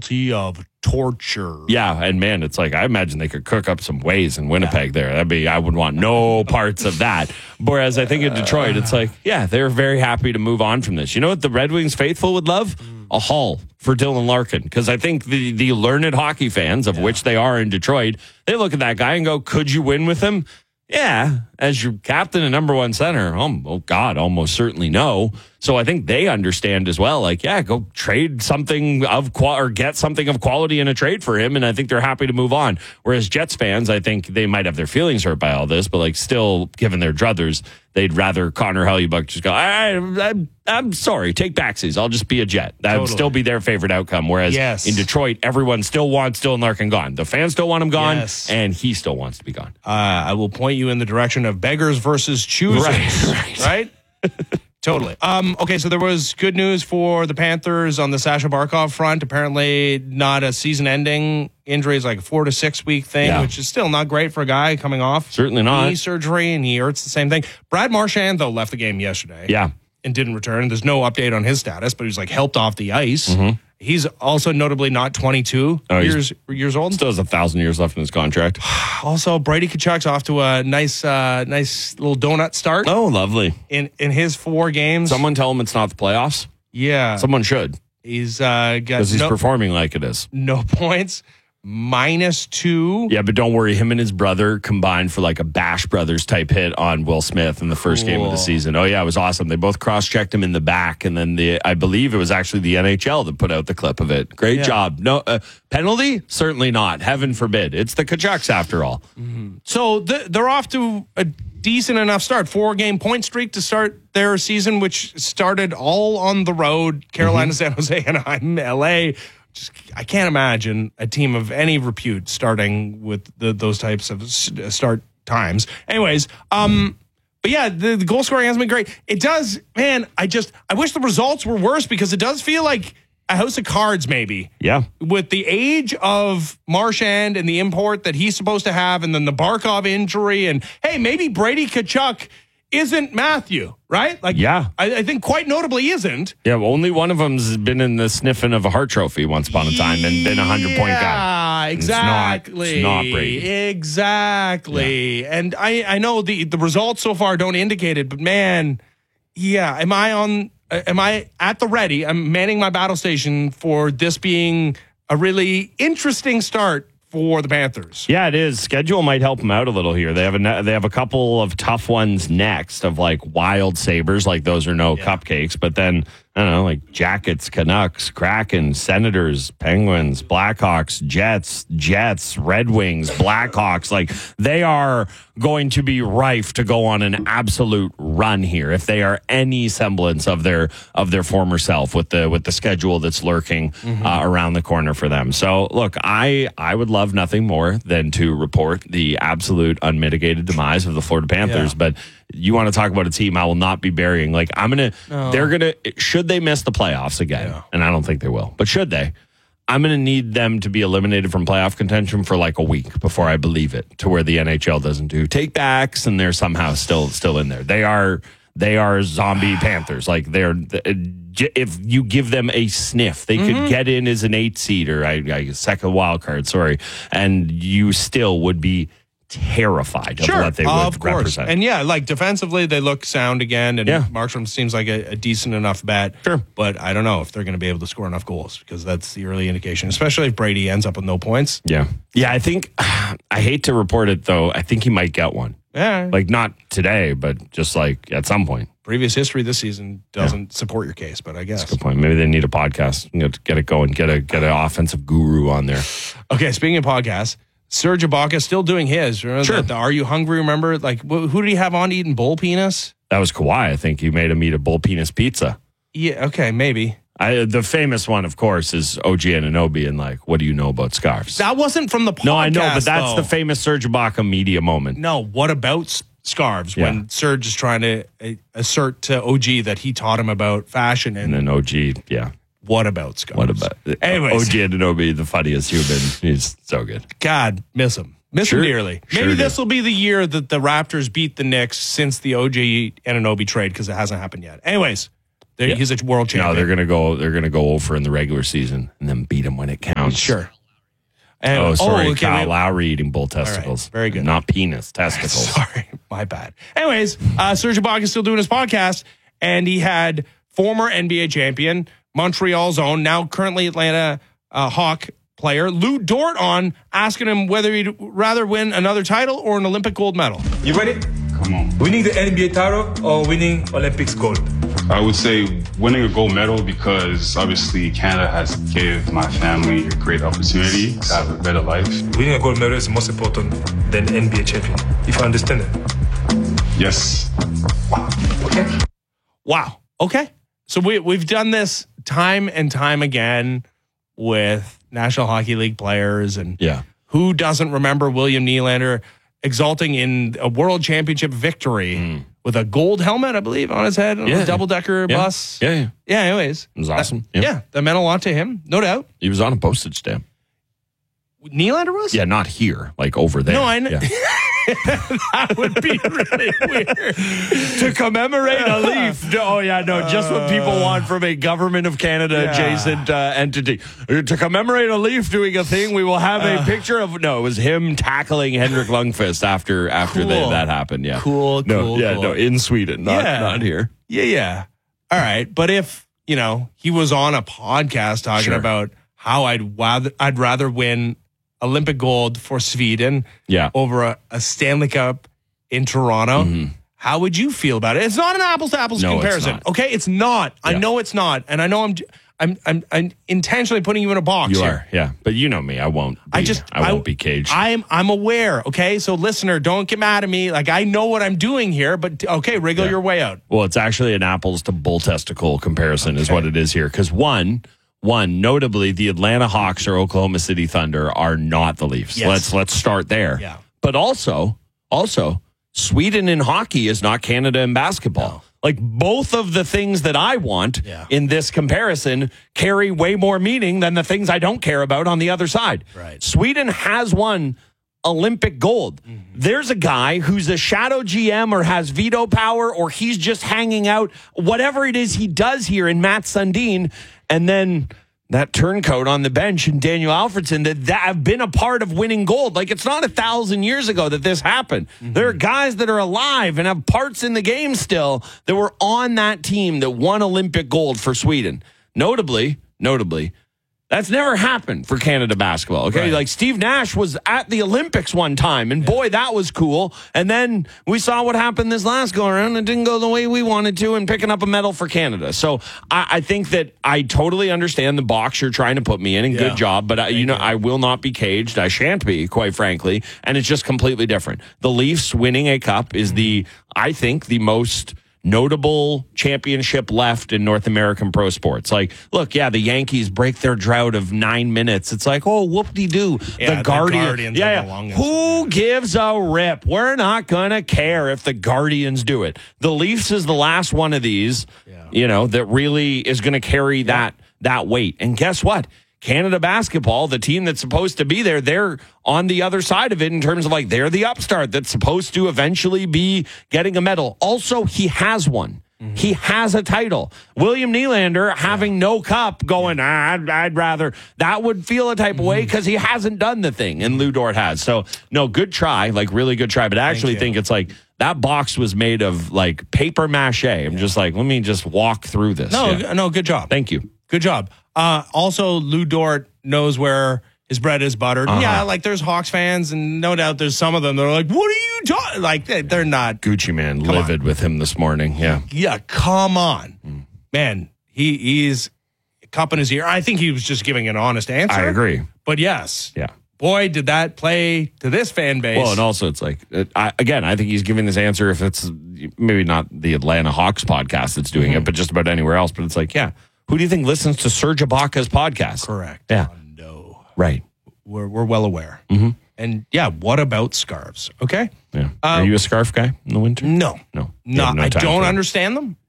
specialty of torture. Yeah, and man, it's like I imagine they could cook up some ways in Winnipeg there. I would want no parts of that. Whereas I think in Detroit, it's like, yeah, they're very happy to move on from this. You know what the Red Wings faithful would love? A haul for Dylan Larkin. Because I think the learned hockey fans, of which they are in Detroit, they look at that guy and go, could you win with him? Yeah, as your captain and number one center, oh God, almost certainly no. So I think they understand as well. Like, yeah, go trade something of or get something of quality in a trade for him, and I think they're happy to move on. Whereas Jets fans, I think they might have their feelings hurt by all this, but like still, given their druthers, they'd rather Connor Hellebuyck just go, I'm sorry, take backsies. I'll just be a Jet. That would still be their favorite outcome. Whereas in Detroit, everyone still wants Dylan Larkin gone. The fans still want him gone, and he still wants to be gone. I will point you in the direction of beggars versus choosers. Right? Totally. Okay, so there was good news for the Panthers on the Sasha Barkov front. Apparently not a season-ending injury. It's like a 4 to 6 week thing, which is still not great for a guy coming off certainly not knee surgery, and he hurts the same thing. Brad Marchand, though, left the game yesterday. Yeah. And didn't return. There's no update on his status, but he was like helped off the ice. Mm-hmm. He's also notably not 22 years old. Still has 1,000 years left in his contract. Also, Brady Tkachuk's off to a nice little donut start. Oh, lovely. In his 4 games. Someone tell him it's not the playoffs. Yeah. Someone should. He's got because he's performing like it is. No points. -2. Yeah, but don't worry. Him and his brother combined for like a Bash Brothers type hit on Will Smith in the first game of the season. Oh, yeah, it was awesome. They both cross-checked him in the back, and then I believe it was actually the NHL that put out the clip of it. Great job. No penalty? Certainly not. Heaven forbid. It's the Tkachuks after all. Mm-hmm. So they're off to a decent enough start. 4-game point streak to start their season, which started all on the road. Carolina, San Jose, Anaheim, LA. I can't imagine a team of any repute starting with those types of start times. Anyways, but yeah, the goal scoring has been great. It does, man. I wish the results were worse because it does feel like a house of cards, maybe. Yeah. With the age of Marchand and the import that he's supposed to have, and then the Barkov injury, and hey, maybe Brady Tkachuk isn't Matthew, right? Like, yeah, I think quite notably isn't. Yeah, only one of them's been in the sniffing of a Hart Trophy once upon a time and been a 100-point guy. Yeah, exactly. It's not Brady. Exactly. Yeah. And I know the results so far don't indicate it, but man, yeah, am I at the ready? I'm manning my battle station for this being a really interesting start for the Panthers. Yeah, it is. Schedule might help them out a little here. They have a couple of tough ones next of like Wild Sabres, like those are no cupcakes, but then I don't know, like Jackets, Canucks, Kraken, Senators, Penguins, Blackhawks, Jets, Red Wings, Blackhawks. Like they are going to be rife to go on an absolute run here if they are any semblance of their former self with the schedule that's lurking around the corner for them. So look, I would love nothing more than to report the absolute unmitigated demise of the Florida Panthers, but you want to talk about a team I will not be burying. Like should they miss the playoffs again, and I don't think they will, but should they, I'm going to need them to be eliminated from playoff contention for like a week before I believe it, to where the NHL doesn't do take backs and they're somehow still in there. They are zombie Panthers. Like if you give them a sniff, they could get in as an 8 seed or a second wild card, and you still would be terrified of what they would represent. And yeah, like defensively, they look sound again, and Markstrom seems like a decent enough bet. Sure. But I don't know if they're going to be able to score enough goals, because that's the early indication, especially if Brady ends up with no points. Yeah. Yeah, I think, I hate to report it, though, I think he might get one. Yeah. Like, not today, but just like at some point. Previous history this season doesn't support your case, but I guess. That's a good point. Maybe they need a podcast. Get it going. Get an offensive guru on there. Okay, speaking of podcasts, Serge Ibaka still doing his. Remember the Are You Hungry? Remember, like, who did he have on eating bull penis? That was Kawhi. I think he made him eat a bull penis pizza. Yeah. Okay. Maybe. The famous one, of course, is OG Anunoby and like, what do you know about scarves? That wasn't from the podcast. No, I know, but that's the famous Serge Ibaka media moment. No, what about scarves? When Serge is trying to assert to OG that he taught him about fashion, and then OG, what about scarves? What about? Anyways, OG Anunoby, the funniest human. He's so good. God, miss him. Miss him dearly. Maybe this will be the year that the Raptors beat the Knicks since the OG Anunoby trade, because it hasn't happened yet. Anyways, he's a world champion. No, they're gonna go over in the regular season and then beat him when it counts. counts. Sure. And, Oh, sorry. okay, Kyle wait. Lowry eating bull testicles. very good. Not penis, testicles. Sorry, my bad. Anyways, Serge Ibaka is still doing his podcast, and he had former NBA champion, Montreal's own, now currently Atlanta Hawk player, Lou Dort on, asking him whether he'd rather win another title or an Olympic gold medal. You ready? Come on. Winning the NBA title or winning Olympics gold? I would say winning a gold medal because obviously Canada has given my family a great opportunity to have a better life. Winning a gold medal is most important than NBA champion, if you understand it. Yes. Okay. Wow. Okay. So we've done this time and time again with National Hockey League players, and Yeah. who doesn't remember William Nylander exulting in a world championship victory with a gold helmet, I believe, on his head on a double-decker Yeah. bus. Yeah. Yeah, anyways. It was awesome. Yeah, that meant a lot to him, no doubt. He was on a postage stamp. Nylander was? Yeah, not here, like over there. No, I know. Yeah. That would be really weird. To commemorate a Leaf. Oh, yeah, no, just what people want from a Government of Canada adjacent entity. To commemorate a Leaf doing a thing, we will have a picture of. No, it was him tackling Henrik Lundqvist after Cool. that happened. Yeah. Cool, No, cool, yeah, cool. no, in Sweden, not here. Yeah. All right. But if, he was on a podcast talking Sure. about how I'd rather win Olympic gold for Sweden over a Stanley Cup in Toronto, how would you feel about it? It's not an apples to apples No, it's comparison. not. Okay, it's not. I Yeah. know it's not, and I know I'm intentionally putting you in a box. You here. are, yeah. But you know me, I won't. I won't be caged. I'm aware. Okay, so listener, don't get mad at me. Like, I know what I'm doing here, but okay, wriggle your way out. Well, it's actually an apples to bull testicle comparison is what it is here. Because one, notably, the Atlanta Hawks or Oklahoma City Thunder are not the Leafs. Yes. Let's start there. Yeah. But also, Sweden in hockey is not Canada in basketball. No. Like, both of the things that I want in this comparison carry way more meaning than the things I don't care about on the other side. Right. Sweden has won Olympic gold. There's a guy who's a shadow GM or has veto power or he's just hanging out, whatever it is he does here in Matt Sundin, and then that turncoat on the bench and Daniel Alfredson that have been a part of winning gold. Like, it's not 1,000 years ago that this happened. There are guys that are alive and have parts in the game still that were on that team that won Olympic gold for Sweden. Notably, that's never happened for Canada basketball. Okay. Right. Like, Steve Nash was at the Olympics one time, and boy, that was cool. And then we saw what happened this last go around. It didn't go the way we wanted to, and picking up a medal for Canada. So I think that I totally understand the box you're trying to put me in, and good job. But I will not be caged. I shan't be, quite frankly. And it's just completely different. The Leafs winning a cup is I think, the most notable championship left in North American pro sports. Like, look, the Yankees break their drought of 9 minutes. It's like, oh, whoop-de-doo. Yeah, the Guardians are the longest. Who gives a rip? We're not going to care if the Guardians do it. The Leafs is the last one of these, that really is going to carry that weight. And guess what? Canada basketball, the team that's supposed to be there, they're on the other side of it in terms of, like, they're the upstart that's supposed to eventually be getting a medal. Also, he has one. He has a title. William Nylander having no cup going, I'd rather. That would feel a type of way because he hasn't done the thing, and Lou Dort has. So, no, good try, like, really good try. But I actually think it's like that box was made of, like, paper mache. I'm just like, let me just walk through this. No, good job. Thank you. Good job. Also, Lou Dort knows where his bread is buttered. Yeah, like, there's Hawks fans, and no doubt there's some of them that are like, what are you talking? Like, they're not. Gucci Man livid with him this morning. Yeah. Yeah, come on. Man, he's a cup in his ear. I think he was just giving an honest answer. I agree. But yes. Yeah. Boy, did that play to this fan base. Well, and also it's like, I think he's giving this answer if it's maybe not the Atlanta Hawks podcast that's doing it, but just about anywhere else. But it's like, who do you think listens to Serge Ibaka's podcast? Correct. Yeah. No. Right. We're well aware. And what about scarves? Okay. Yeah. Are you a scarf guy in the winter? No. No. No, You have I time don't for it. understand them.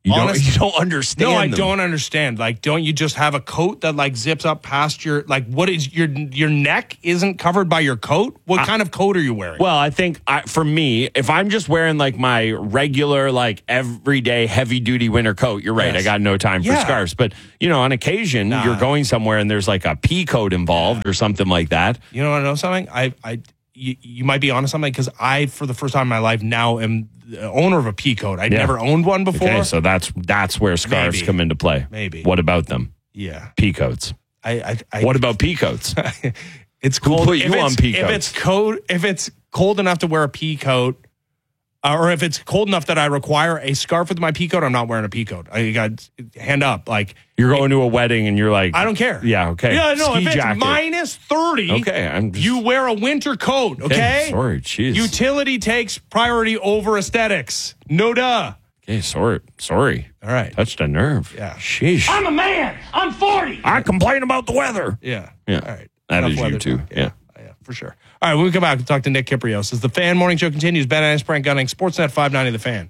You don't understand. No, I them. don't understand. Like, don't you just have a coat that like zips up past your, like, what is your neck isn't covered by your coat? What kind of coat are you wearing? Well, I think for me, if I'm just wearing like my regular, like everyday heavy duty winter coat, you're right. Yes. I got no time for scarves. But, on occasion, you're going somewhere and there's like a pea coat involved or something like that. You want to know something? You might be onto something because I, for the first time in my life, now am the owner of a pea coat. I'd never owned one before. Okay, so that's where scarves come into play. Maybe. What about them? Yeah. Pea coats. What about pea coats? It's cold. Who put you on pea coats? If it's cold enough to wear a pea coat, or if it's cold enough that I require a scarf with my pea coat, I'm not wearing a pea coat. I got hand up. Like, you're going to a wedding and you're like, I don't care. Yeah, okay. Yeah, no, Ski if it's jacket. minus 30, okay, you wear a winter coat, okay? Sorry, jeez. Utility takes priority over aesthetics. No duh. Okay, sorry. All right. Touched a nerve. Yeah. Sheesh. I'm a man. I'm 40. I complain about the weather. Yeah. Yeah. All right. That Enough is you weather too. talk. Yeah, for sure. All right, when we come back, we'll talk to Nick Kiprios. As the Fan Morning Show continues, Ben Ennis, Brent Gunning, Sportsnet 590 The Fan.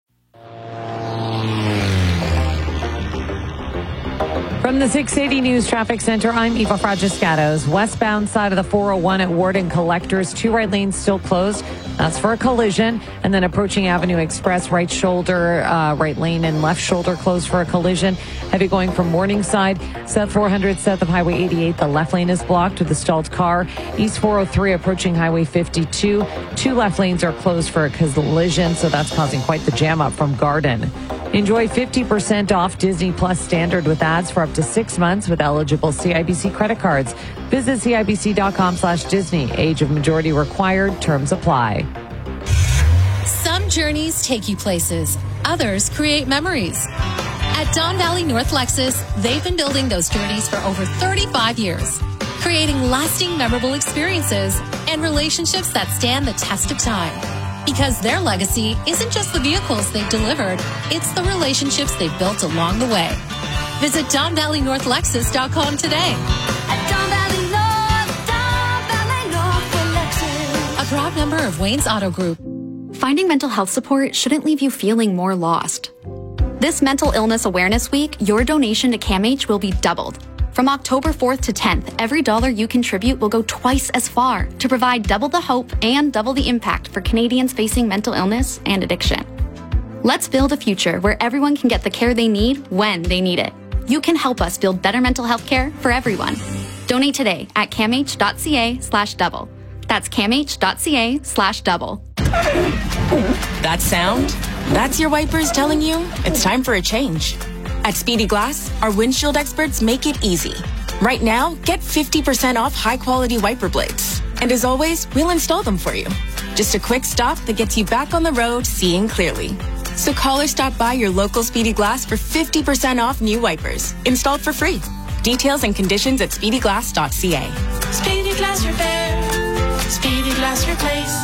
From the 680 News Traffic Center, I'm Eva Fragiscatos. Westbound side of the 401 at Warden Collectors, 2 right lanes still closed. That's for a collision. And then approaching Avenue Express, right shoulder, right lane and left shoulder closed for a collision. Heavy going from Morningside, South 400 south of Highway 88. The left lane is blocked with a stalled car. East 403 approaching Highway 52. 2 left lanes are closed for a collision, so that's causing quite the jam up from Garden. Enjoy 50% off Disney Plus Standard with ads for up to 6 months with eligible CIBC credit cards. Visit CIBC.com/Disney. Age of majority required. Terms apply. Some journeys take you places. Others create memories. At Don Valley North Lexus, they've been building those journeys for over 35 years, creating lasting, memorable experiences and relationships that stand the test of time. Because their legacy isn't just the vehicles they've delivered, it's the relationships they've built along the way. Visit DonValleyNorthLexus.com today. At Don Valley North Lexus. A proud member of Wayne's Auto Group. Finding mental health support shouldn't leave you feeling more lost. This Mental Illness Awareness Week, your donation to CAMH will be doubled. From October 4th to 10th, every dollar you contribute will go twice as far to provide double the hope and double the impact for Canadians facing mental illness and addiction. Let's build a future where everyone can get the care they need when they need it. You can help us build better mental health care for everyone. Donate today at camh.ca/double. That's camh.ca/double. That sound? That's your wipers telling you it's time for a change. At Speedy Glass, our windshield experts make it easy. Right now, get 50% off high-quality wiper blades. And as always, we'll install them for you. Just a quick stop that gets you back on the road seeing clearly. So call or stop by your local Speedy Glass for 50% off new wipers, installed for free. Details and conditions at speedyglass.ca. Speedy Glass Repair. Speedy Glass Replace.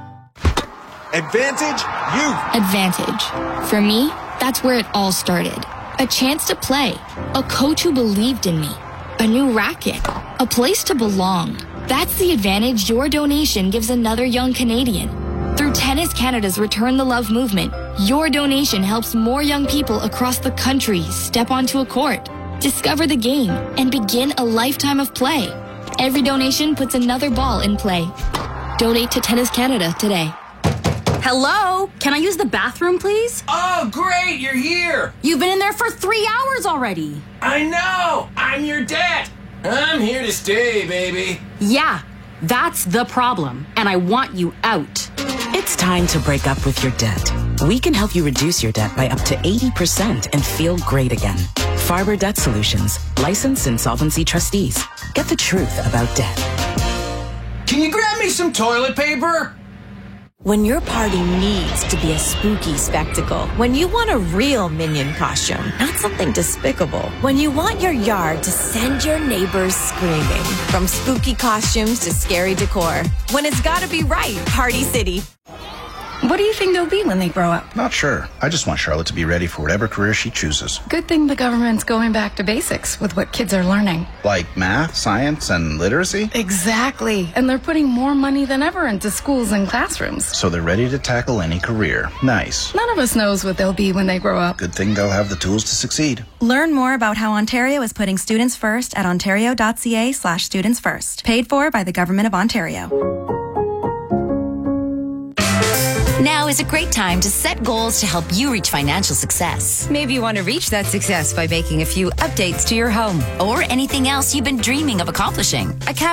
Advantage Youth. Advantage. For me, that's where it all started. A chance to play. A coach who believed in me. A new racket. A place to belong. That's the advantage your donation gives another young Canadian. Through Tennis Canada's Return the Love movement, your donation helps more young people across the country step onto a court, discover the game, and begin a lifetime of play. Every donation puts another ball in play. Donate to Tennis Canada today. Hello? Can I use the bathroom, please? Oh, great, you're here. You've been in there for 3 hours already. I know. I'm your dad. I'm here to stay, baby. Yeah, that's the problem, and I want you out. It's time to break up with your debt. We can help you reduce your debt by up to 80% and feel great again. Farber Debt Solutions, licensed insolvency trustees. Get the truth about debt. Can you grab me some toilet paper? When your party needs to be a spooky spectacle, when you want a real Minion costume, not something despicable, when you want your yard to send your neighbors screaming, from spooky costumes to scary decor, when it's gotta be right, Party City. What do you think they'll be when they grow up? Not sure. I just want Charlotte to be ready for whatever career she chooses. Good thing the government's going back to basics with what kids are learning. Like math, science, and literacy? Exactly. And they're putting more money than ever into schools and classrooms. So they're ready to tackle any career. Nice. None of us knows what they'll be when they grow up. Good thing they'll have the tools to succeed. Learn more about how Ontario is putting students first at ontario.ca/students first. Paid for by the Government of Ontario. Now is a great time to set goals to help you reach financial success. Maybe you want to reach that success by making a few updates to your home or anything else you've been dreaming of accomplishing.